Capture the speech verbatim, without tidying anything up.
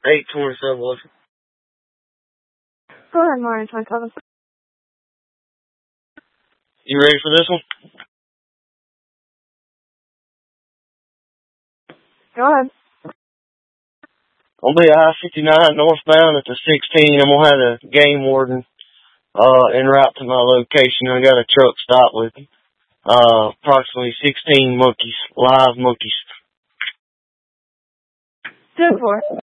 eight twenty-seven was. Go ahead, Martin twenty-seven. You ready for this one? Go ahead. I'll be at I fifty-nine northbound at the sixteen. I'm gonna have a game warden uh en route to my location. I got a truck stop with uh approximately sixteen monkeys, live monkeys. Two four.